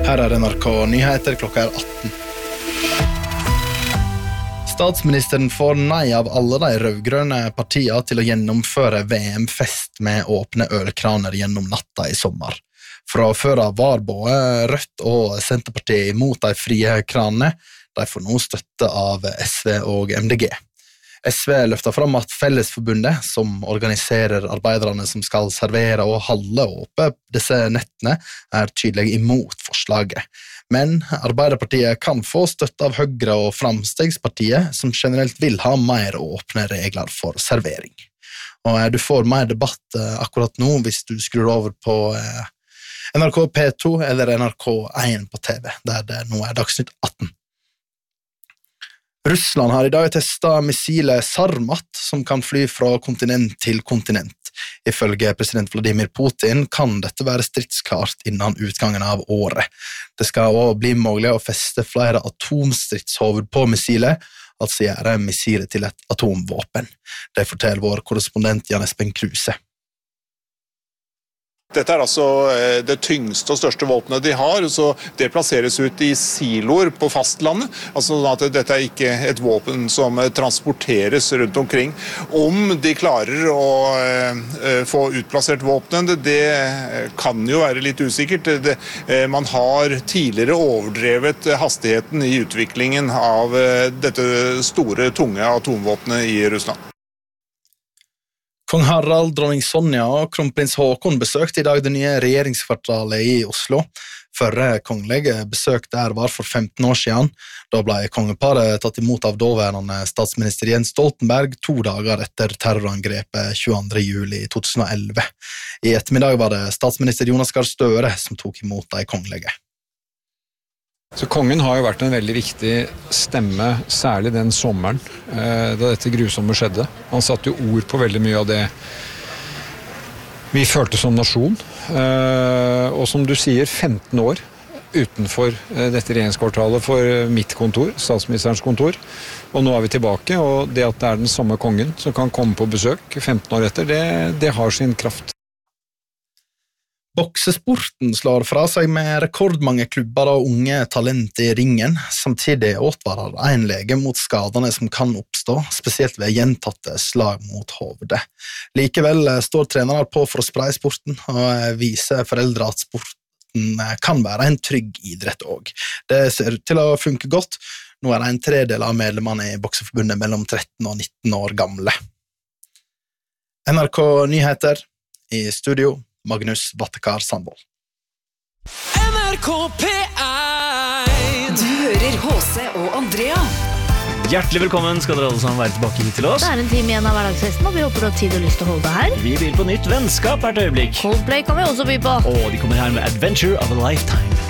Her NRK Nyheter klokka 18. Statsministeren får nei av alle de rødgrønne partiene til å gjennomføre VM-fest med åpne ølkraner gjennom natta i sommer. Fra før av var både Rødt og Senterpartiet imot de frie kranene. De får nå støtte av SV og MDG. SV løfter fram at Fellesforbundet, som organiserer arbeiderne som skal servere og holde oppe disse nettene, tydelig imot forslaget. Men Arbeiderpartiet kan få støtte av Høyre og Framstegspartiet, som generelt vil ha mer åpne regler for servering. Og du får mer debatt akkurat nå hvis du skrur over på NRK P2 eller NRK1 på TV, der det nå Dagsnytt 18. Russland har i dag testet missilet Sarmat, som kan fly fra kontinent til kontinent. Ifølge president Vladimir Putin kan dette være stridsklart innen utgangen av året. Det skal også bli mulig å feste flere atomstridshoved på missilet, altså gjøre missilet til et atomvåpen. Det forteller vår korrespondent Jan Espen Kruse. Dette altså det tyngste og største våpenet de har, så det plasseres ut i siloer på fastlandet. Altså sånn at dette ikke et våpen som transporteres rundt omkring. Om de klarer å få utplassert våpnene, det kan jo være litt usikkert. Man har tidligere overdrevet hastigheten i utviklingen av dette store, tunge atomvåpenet i Russland. Kong Harald, dronning Sonja og kronprins Håkon besøkte i dag det nye regjeringskvartalet i Oslo. Førre kongelige besøk der var for 15 år siden. Da ble kongeparet tatt imot av daværende statsminister Jens Stoltenberg 2 dager etter terrorangrepet 22. juli 2011. I ettermiddag var det statsminister Jonas Gahr Støre som tok imot de kongelige. Så kongen har jo vært en veldig viktig stemme, særlig den sommeren da dette grusomme skjedde. Han satte jo ord på veldig mye av det vi følte som nasjon. Og som du sier, 15 år utenfor dette regjeringskvartalet for mitt kontor, statsministerens kontor. Og nå er vi tilbake, og det at det den samme kongen som kan komme på besøk 15 år etter, det har sin kraft. Boksesporten slår fra seg med rekordmange klubber og unge talent i ringen. Samtidig advarer en lege mot skadene som kan oppstå, spesielt ved gjentatte slag mot hovedet. Likevel står trenere på for å spreie sporten og vise foreldre at sporten kan være en trygg idrett også. Det ser ut til å funke godt. Nå det en tredel av medlemmene i Bokseforbundet mellom 13 og 19 år gamle. NRK Nyheter i studio. Magnus Vattekar Sandvold. NRK P1. Du hører HC og Andrea. Hjertelig velkommen skal dere alle sammen være tilbake hit til oss. Det en time igjen av hverdagsfesten, og vi håper du har tid og lyst til å holde deg her. Vi byr på nytt vennskap hvert øyeblikk. Coldplay kan vi også by på. Og de kommer her med Adventure of a Lifetime.